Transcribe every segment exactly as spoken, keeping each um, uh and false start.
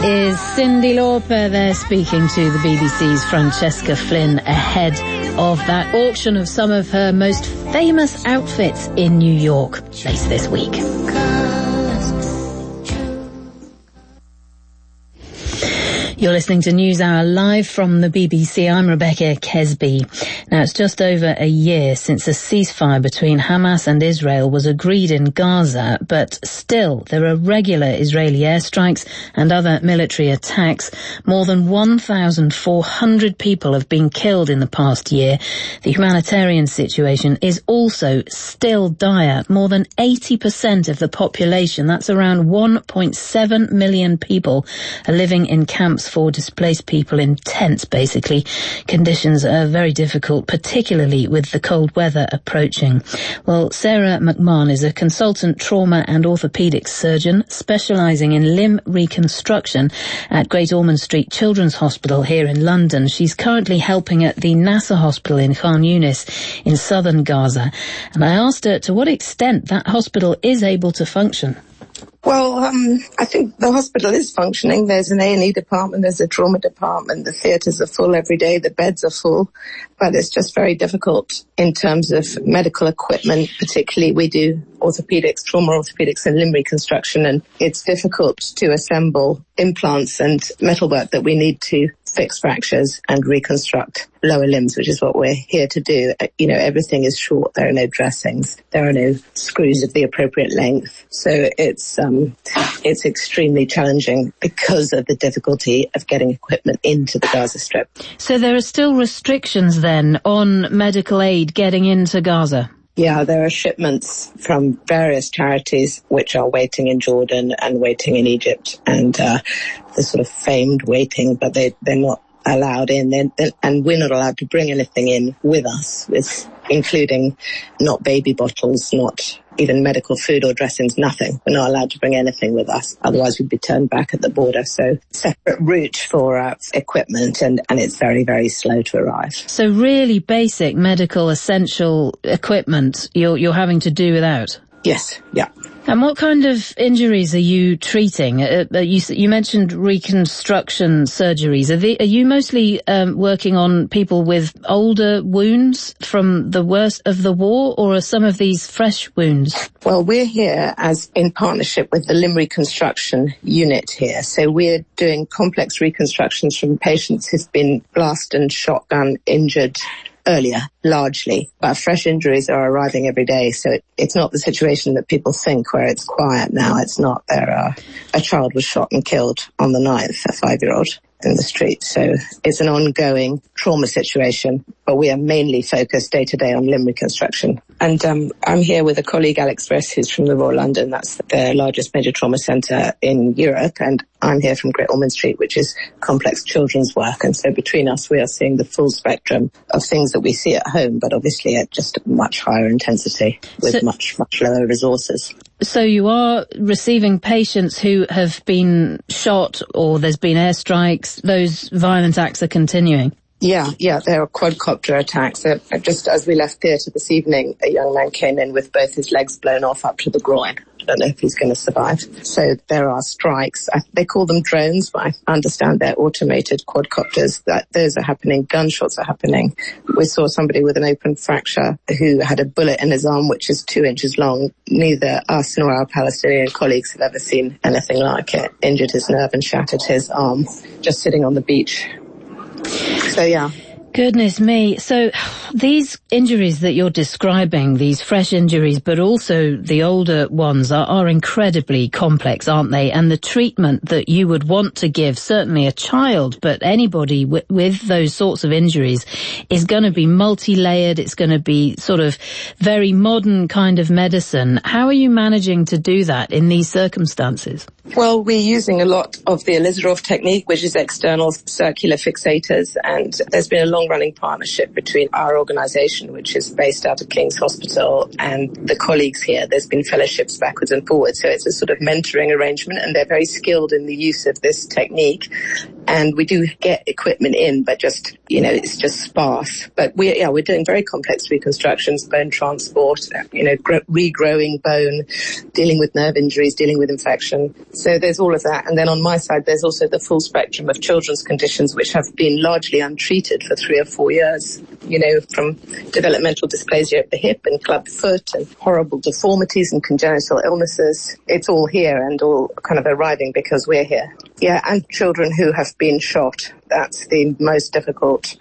is Cyndi Lauper there speaking to the B B C's Francesca Flynn ahead of that auction of some of her most famous outfits in New York later this week. You're listening to NewsHour live from the B B C. I'm Rebecca Kesby. Now, it's just over a year since a ceasefire between Hamas and Israel was agreed in Gaza, but still there are regular Israeli airstrikes and other military attacks. More than one thousand four hundred people have been killed in the past year. The humanitarian situation is also still dire. More than eighty percent of the population, that's around one point seven million people, are living in camps for displaced people in tents, basically. Conditions are very difficult, particularly with the cold weather approaching. Well, Sarah McMahon is a consultant trauma and orthopaedic surgeon specialising in limb reconstruction at Great Ormond Street Children's Hospital here in London. She's currently helping at the Nasser Hospital in Khan Yunis in southern Gaza. And I asked her to what extent that hospital is able to function. Well, um, I think the hospital is functioning. There's an A and E department, there's a trauma department, the theatres are full every day, the beds are full, but it's just very difficult in terms of medical equipment. Particularly, we do orthopaedics, trauma orthopaedics and limb reconstruction, and it's difficult to assemble implants and metalwork that we need to fix fractures and reconstruct lower limbs, which is what we're here to do. You know, everything is short. There are no dressings. There are no screws of the appropriate length. So it's um, it's extremely challenging because of the difficulty of getting equipment into the Gaza Strip. So there are still restrictions then on medical aid getting into Gaza? Yeah, there are shipments from various charities which are waiting in Jordan and waiting in Egypt, and uh, the sort of famed waiting, but they, they're not allowed in, they're, they're, and we're not allowed to bring anything in with us, with, including not baby bottles, not even medical food or dressings, nothing. We're not allowed to bring anything with us, otherwise we'd be turned back at the border. So separate route for uh, equipment, and, and it's very, very slow to arrive. So really basic medical essential equipment you're, you're having to do without? Yes, yeah. And what kind of injuries are you treating? Uh, you, you mentioned reconstruction surgeries. Are, they, are you mostly um, working on people with older wounds from the worst of the war, or are some of these fresh wounds? Well, we're here as in partnership with the limb reconstruction unit here. So we're doing complex reconstructions from patients who've been blasted and shotgun injured earlier, largely, but fresh injuries are arriving every day. So it, it's not the situation that people think where it's quiet now. It's not. There are, a child was shot and killed on the ninth, a five-year-old, in the street. So it's an ongoing trauma situation, but we are mainly focused day to day on limb reconstruction. And um, I'm here with a colleague, Alex Briss, who's from the Royal London. That's the largest major trauma centre in Europe. And I'm here from Great Ormond Street, which is complex children's work. And so between us, we are seeing the full spectrum of things that we see at home, but obviously at just much higher intensity with so, much, much lower resources. So you are receiving patients who have been shot, or there's been airstrikes. Those violent acts are continuing? Yeah, yeah, there are quadcopter attacks. Uh, just as we left theatre this evening, a young man came in with both his legs blown off up to the groin. I don't know if he's going to survive. So there are strikes. I, they call them drones, but I understand they're automated quadcopters. That those are happening. Gunshots are happening. We saw somebody with an open fracture who had a bullet in his arm, which is two inches long. Neither us nor our Palestinian colleagues have ever seen anything like it. Injured his nerve and shattered his arm just sitting on the beach. So, yeah. Goodness me. So these injuries that you're describing, these fresh injuries, but also the older ones are, are incredibly complex, aren't they? And the treatment that you would want to give, certainly a child, but anybody w- with those sorts of injuries, is going to be multi-layered. It's going to be sort of very modern kind of medicine. How are you managing to do that in these circumstances? Well, we're using a lot of the Elizarov technique, which is external circular fixators, and there's been a long-running partnership between our organisation, which is based out of King's Hospital, and the colleagues here, there's been fellowships backwards and forwards. So it's a sort of mentoring arrangement, and they're very skilled in the use of this technique. And we do get equipment in, but just, you know, it's just sparse. But we, yeah, we're doing very complex reconstructions, bone transport, you know, gro- regrowing bone, dealing with nerve injuries, dealing with infection. So there's all of that. And then on my side, there's also the full spectrum of children's conditions, which have been largely untreated for three or four years, you know, from developmental dysplasia of the hip and club foot and horrible deformities and congenital illnesses. It's all here and all kind of arriving because we're here. Yeah, and children who have been shot. That's the most difficult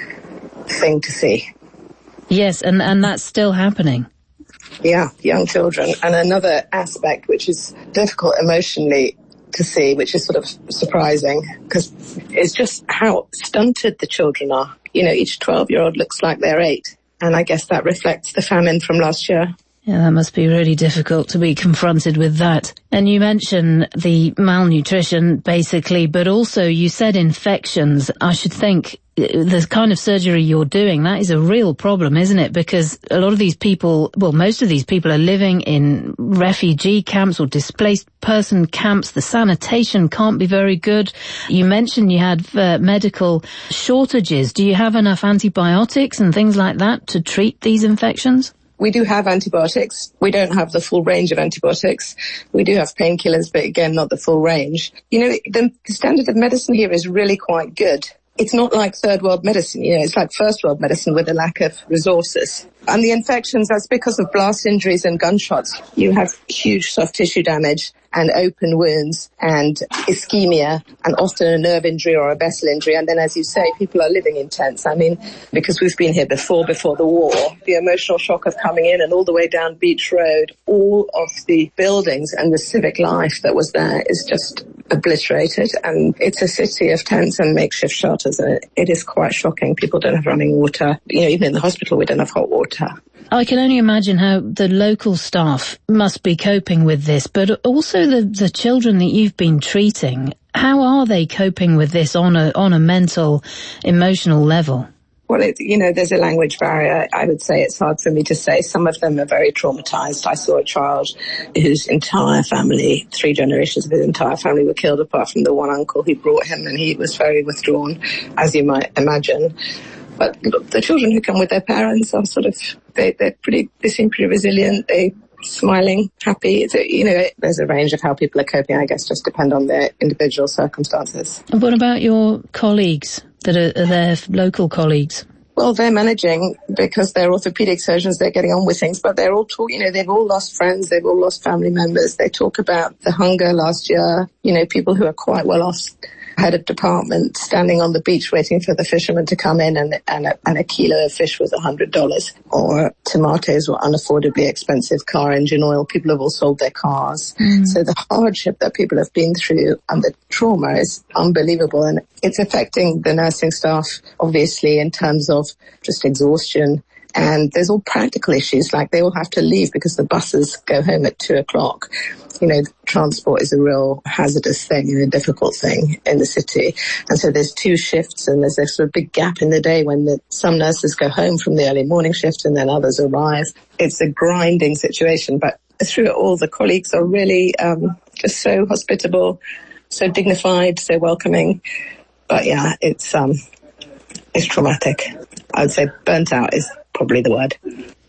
thing to see. Yes, and, and that's still happening. Yeah, young children. And another aspect which is difficult emotionally to see, which is sort of surprising, because it's just how stunted the children are. You know, each twelve-year-old looks like they're eight. And I guess that reflects the famine from last year. Yeah, that must be really difficult to be confronted with that. And you mentioned the malnutrition, basically, but also you said infections. I should think the kind of surgery you're doing, that is a real problem, isn't it? Because a lot of these people, well, most of these people are living in refugee camps or displaced person camps. The sanitation can't be very good. You mentioned you had uh, medical shortages. Do you have enough antibiotics and things like that to treat these infections? We do have antibiotics. We don't have the full range of antibiotics. We do have painkillers, but again, not the full range. You know, the, the standard of medicine here is really quite good. It's not like third world medicine, you know, it's like first world medicine with a lack of resources. And the infections, that's because of blast injuries and gunshots. You have huge soft tissue damage and open wounds and ischemia and often a nerve injury or a vessel injury. And then, as you say, people are living in tents. I mean, because we've been here before, before the war, the emotional shock of coming in and all the way down Beach Road, all of the buildings and the civic life that was there is just obliterated. And it's a city of tents and makeshift shelters. And it, it is quite shocking. People don't have running water. You know, even in the hospital, we don't have hot water. I can only imagine how the local staff must be coping with this, but also the, the children that you've been treating. How are they coping with this on a, on a mental, emotional level? Well, it, you know, there's a language barrier. I would say it's hard for me to say. Some of them are very traumatized. I saw a child whose entire family, three generations of his entire family were killed apart from the one uncle who brought him, and he was very withdrawn, as you might imagine. But the children who come with their parents are sort of, they, they're pretty, they seem pretty resilient. They smiling, happy. It's a, you know, there's a range of how people are coping, I guess, just depend on their individual circumstances. And what about your colleagues that are, are their local colleagues? Well, they're managing because they're orthopedic surgeons. They're getting on with things, but they're all talk, you know, they've all lost friends. They've all lost family members. They talk about the hunger last year, you know, people who are quite well off. Head of department standing on the beach waiting for the fishermen to come in, and, and, a, and a kilo of fish was one hundred dollars. Or tomatoes were unaffordably expensive, car engine oil. People have all sold their cars. Mm. So the hardship that people have been through and the trauma is unbelievable. And it's affecting the nursing staff, obviously, in terms of just exhaustion. And there's all practical issues, like they all have to leave because the buses go home at two o'clock. You know, transport is a real hazardous thing and a difficult thing in the city. And so there's two shifts and there's a sort of big gap in the day when the, some nurses go home from the early morning shift and then others arrive. It's a grinding situation, but through it all, the colleagues are really um, just so hospitable, so dignified, so welcoming. But yeah, it's um, it's traumatic. I would say burnt out is probably the word.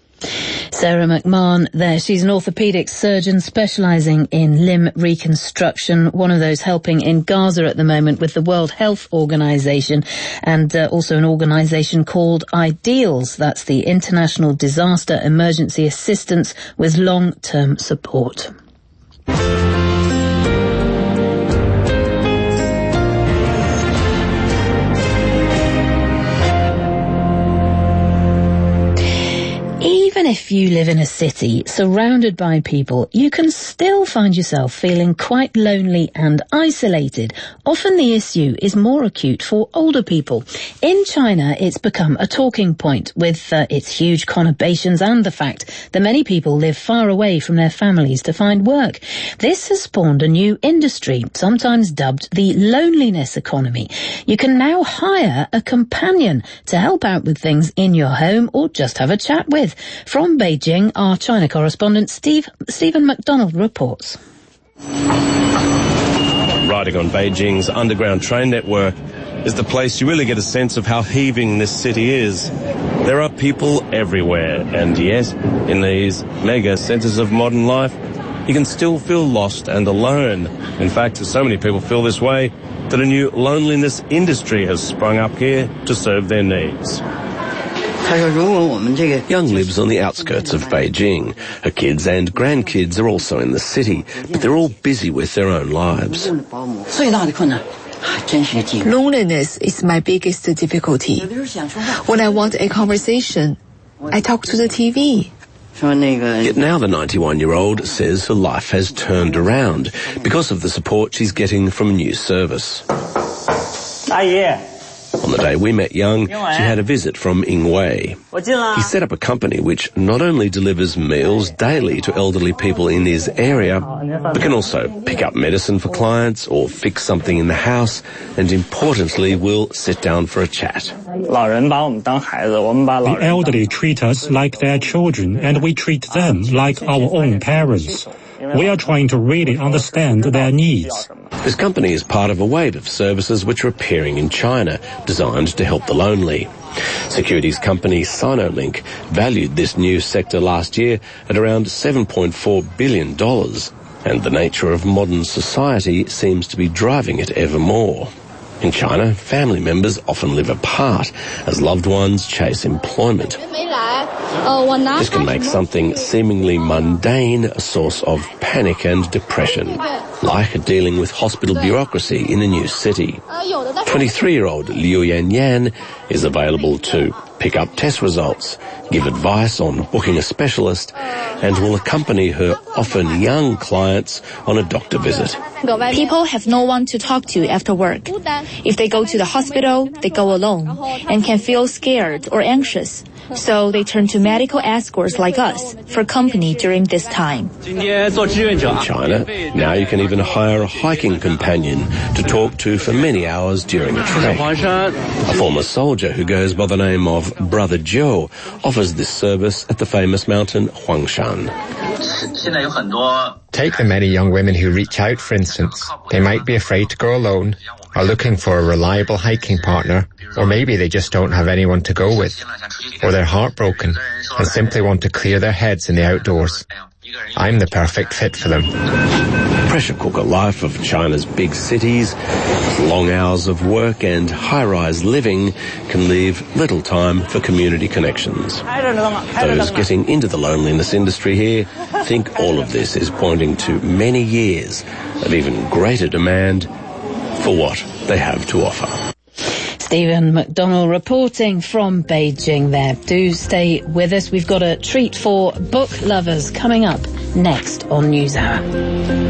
Sarah McMahon there. She's an orthopaedic surgeon specialising in limb reconstruction, one of those helping in Gaza at the moment with the World Health Organization, and uh, also an organisation called IDEALS. That's the International Disaster Emergency Assistance with Long-Term Support. Even if you live in a city surrounded by people, you can still find yourself feeling quite lonely and isolated. Often the issue is more acute for older people. In China, it's become a talking point with uh, its huge conurbations and the fact that many people live far away from their families to find work. This has spawned a new industry, sometimes dubbed the loneliness economy. You can now hire a companion to help out with things in your home or just have a chat with. From Beijing, our China correspondent Steve, Stephen McDonald reports. Riding on Beijing's underground train network is the place you really get a sense of how heaving this city is. There are people everywhere, and yet, in these mega centres of modern life, you can still feel lost and alone. In fact, so many people feel this way that a new loneliness industry has sprung up here to serve their needs. Young lives on the outskirts of Beijing. Her kids and grandkids are also in the city, but they're all busy with their own lives. Loneliness is my biggest difficulty. When I want a conversation, I talk to the T V. Yet now the ninety-one-year-old says her life has turned around because of the support she's getting from a new service. On the day we met Young, she had a visit from Ying Wei. He set up a company which not only delivers meals daily to elderly people in his area, but can also pick up medicine for clients or fix something in the house, and importantly will sit down for a chat. The elderly treat us like their children, and we treat them like our own parents. We are trying to really understand their needs. This company is part of a wave of services which are appearing in China, designed to help the lonely. Securities company Sinolink valued this new sector last year at around seven point four billion dollars, and the nature of modern society seems to be driving it ever more. In China, family members often live apart as loved ones chase employment. This can make something seemingly mundane a source of panic and depression, like dealing with hospital bureaucracy in a new city. twenty-three-year-old Liu Yanyan is available to pick up test results, give advice on booking a specialist, and will accompany her often young clients on a doctor visit. People have no one to talk to after work. If they go to the hospital, they go alone and can feel scared or anxious. So they turn to medical escorts like us for company during this time. In China, now you can even hire a hiking companion to talk to for many hours during a trek. A former soldier who goes by the name of Brother Joe offers this service at the famous mountain Huangshan. Take the many young women who reach out, for instance. They might be afraid to go alone, are looking for a reliable hiking partner, or maybe they just don't have anyone to go with, or they're heartbroken and simply want to clear their heads in the outdoors. I'm the perfect fit for them. Pressure cooker life of China's big cities, long hours of work and high-rise living can leave little time for community connections. Those getting into the loneliness industry here think all of this is pointing to many years of even greater demand for what they have to offer. Stephen McDonald reporting from Beijing there. Do stay with us. We've got a treat for book lovers coming up next on NewsHour.